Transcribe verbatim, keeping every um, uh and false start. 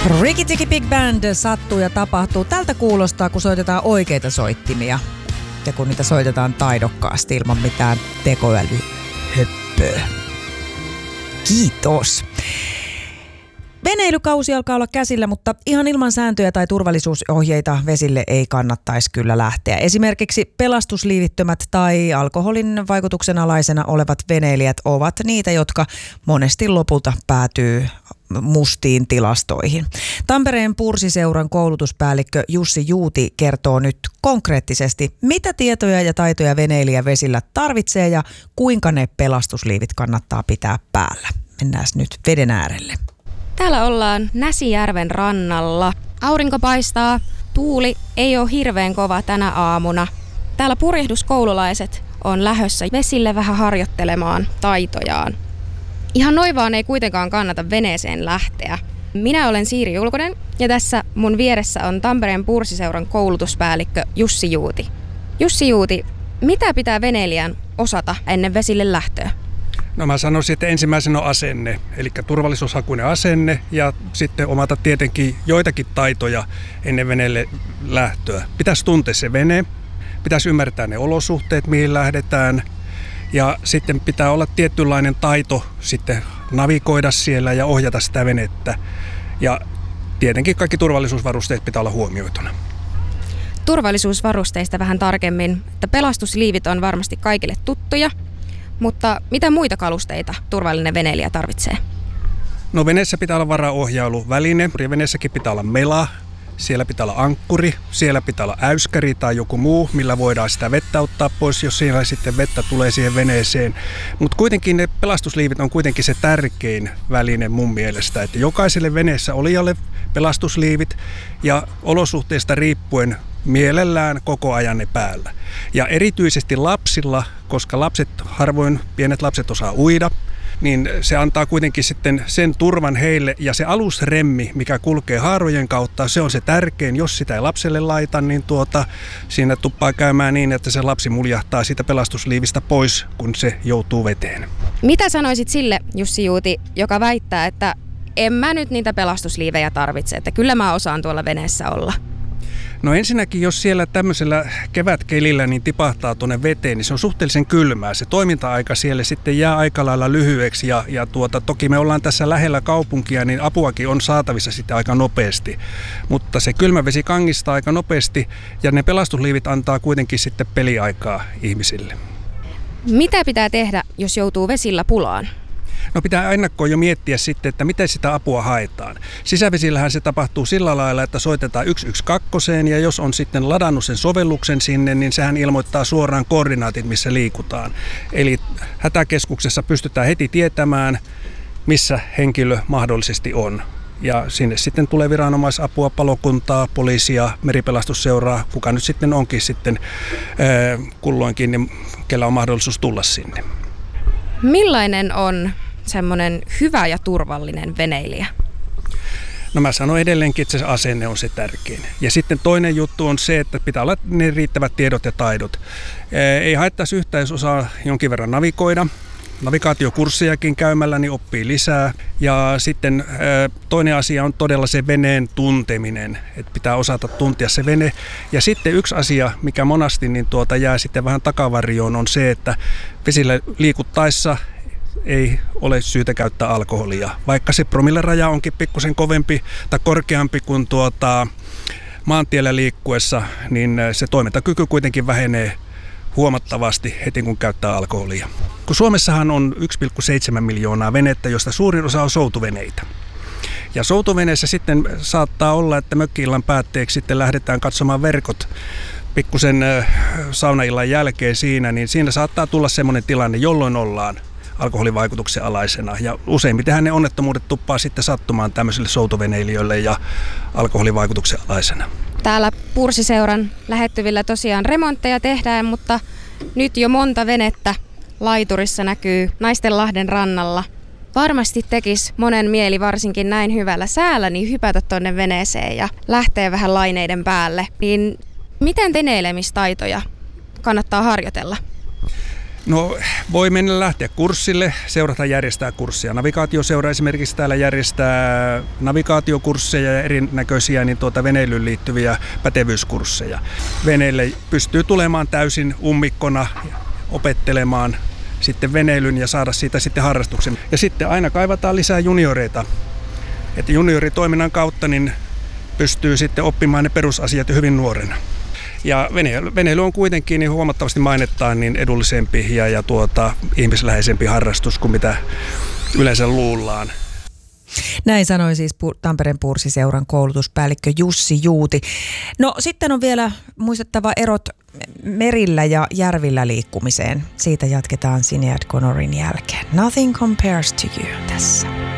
Rikki Tikki Big Band sattuu ja tapahtuu. Tältä kuulostaa, kun soitetaan oikeita soittimia. Ja kun niitä soitetaan taidokkaasti ilman mitään tekoälyhöppöä. Kiitos. Veneilykausi alkaa olla käsillä, mutta ihan ilman sääntöjä tai turvallisuusohjeita vesille ei kannattaisi kyllä lähteä. Esimerkiksi pelastusliivittömät tai alkoholin vaikutuksen alaisena olevat veneilijät ovat niitä, jotka monesti lopulta päätyy mustiin tilastoihin. Tampereen Pursiseuran koulutuspäällikkö Jussi Juuti kertoo nyt konkreettisesti, mitä tietoja ja taitoja veneilijä vesillä tarvitsee ja kuinka ne pelastusliivit kannattaa pitää päällä. Mennään nyt veden äärelle. Täällä ollaan Näsijärven rannalla. Aurinko paistaa, tuuli ei ole hirveän kova tänä aamuna. Täällä purjehduskoululaiset on lähdössä vesille vähän harjoittelemaan taitojaan. Ihan noin vaan ei kuitenkaan kannata veneeseen lähteä. Minä olen Siiri Julkonen ja tässä mun vieressä on Tampereen Pursiseuran koulutuspäällikkö Jussi Juuti. Jussi Juuti, mitä pitää veneilijän osata ennen vesille lähtöä? No mä sanoisin, että ensimmäisenä on asenne, eli turvallisuushakuinen asenne ja sitten omata tietenkin joitakin taitoja ennen veneelle lähtöä. Pitäisi tuntea se vene, pitäisi ymmärtää ne olosuhteet, mihin lähdetään ja sitten pitää olla tietynlainen taito sitten navigoida siellä ja ohjata sitä venettä ja tietenkin kaikki turvallisuusvarusteet pitää olla huomioituna. Turvallisuusvarusteista vähän tarkemmin, että pelastusliivit on varmasti kaikille tuttuja. Mutta mitä muita kalusteita turvallinen veneilijä tarvitsee? No veneessä pitää olla varaohjailuväline, veneessäkin pitää olla mela, siellä pitää olla ankkuri, siellä pitää olla äyskäri tai joku muu, millä voidaan sitä vettä ottaa pois, jos siellä sitten vettä tulee siihen veneeseen. Mutta kuitenkin ne pelastusliivit on kuitenkin se tärkein väline mun mielestä, että jokaiselle veneessä olijalle pelastusliivit ja olosuhteista riippuen mielellään koko ajan ne päällä. Ja erityisesti lapsilla, koska lapset, harvoin pienet lapset osaa uida, niin se antaa kuitenkin sitten sen turvan heille ja se alusremmi, mikä kulkee haarojen kautta, se on se tärkein. Jos sitä ei lapselle laita, niin tuota, siinä tuppaa käymään niin, että se lapsi muljahtaa siitä pelastusliivistä pois, kun se joutuu veteen. Mitä sanoisit sille, Jussi Juuti, joka väittää, että en mä nyt niitä pelastusliivejä tarvitse, että kyllä mä osaan tuolla veneessä olla? No ensinnäkin, jos siellä tämmöisellä kevätkelillä niin tipahtaa tuonne veteen, niin se on suhteellisen kylmää. Se toiminta-aika siellä sitten jää aika lailla lyhyeksi ja, ja tuota, toki me ollaan tässä lähellä kaupunkia, niin apuakin on saatavissa sitten aika nopeasti. Mutta se kylmä vesi kangistaa aika nopeasti ja ne pelastusliivit antaa kuitenkin sitten peliaikaa ihmisille. Mitä pitää tehdä, jos joutuu vesillä pulaan? No pitää ennakkoon jo miettiä sitten, että miten sitä apua haetaan. Sisävesillähän se tapahtuu sillä lailla, että soitetaan yksi yksi kaksi ja jos on sitten ladannut sen sovelluksen sinne, niin sehän ilmoittaa suoraan koordinaatit, missä liikutaan. Eli hätäkeskuksessa pystytään heti tietämään, missä henkilö mahdollisesti on. Ja sinne sitten tulee viranomaisapua, palokuntaa, poliisia, meripelastusseuraa, kuka nyt sitten onkin sitten äh, kulloinkin, niin kellä on mahdollisuus tulla sinne. Millainen on semmoinen hyvä ja turvallinen veneilijä? No mä sanon edelleenkin, että se asenne on se tärkein. Ja sitten toinen juttu on se, että pitää olla ne riittävät tiedot ja taidot. Ei haittaisi yhtään, jos osaa jonkin verran navigoida. Navigaatiokurssejakin käymällä niin oppii lisää. Ja sitten toinen asia on todella se veneen tunteminen, että pitää osata tuntea se vene. Ja sitten yksi asia, mikä monasti niin tuota jää sitten vähän takavarjoon, on se, että vesillä liikuttaessa ei ole syytä käyttää alkoholia. Vaikka se promilleraja onkin pikkusen kovempi tai korkeampi kuin tuota maantiellä liikkuessa, niin se toimintakyky kuitenkin vähenee huomattavasti heti kun käyttää alkoholia. Kun Suomessahan on yksi pilkku seitsemän miljoonaa venettä, josta suurin osa on soutuveneitä. Ja soutuveneessä sitten saattaa olla, että mökki-illan päätteeksi sitten lähdetään katsomaan verkot pikkusen saunaillan jälkeen siinä, niin siinä saattaa tulla semmoinen tilanne, jolloin ollaan alkoholivaikutuksen alaisena. Ja useimmitenhän ne onnettomuudet tuppaa sitten sattumaan tämmöisille soutuveneilijöille ja alkoholivaikutuksen alaisena. Täällä Pursiseuran lähettyvillä tosiaan remontteja tehdään, mutta nyt jo monta venettä laiturissa näkyy Naistenlahden rannalla. Varmasti tekisi monen mieli varsinkin näin hyvällä säällä niin hypätä tonne veneeseen ja lähteä vähän laineiden päälle. Niin miten veneilemistaitoja kannattaa harjoitella? No voi mennä lähteä kurssille, seurata järjestää kurssia. Navigaatioseura esimerkiksi täällä järjestää navigaatiokursseja ja erinäköisiä niin tuota veneilyyn liittyviä pätevyyskursseja. Veneille pystyy tulemaan täysin ummikkona opettelemaan sitten veneilyn ja saada siitä sitten harrastuksen. Ja sitten aina kaivataan lisää junioreita. Että junioritoiminnan kautta niin pystyy sitten oppimaan ne perusasiat hyvin nuorena. Ja veneily on kuitenkin niin huomattavasti mainettaan niin edullisempi ja, ja tuota, ihmisläheisempi harrastus kuin mitä yleensä luullaan. Näin sanoi siis Tampereen Pursiseuran koulutuspäällikkö Jussi Juuti. No sitten on vielä muistettava erot merillä ja järvillä liikkumiseen. Siitä jatketaan Sinead Connorin jälkeen. Nothing compares to you tässä.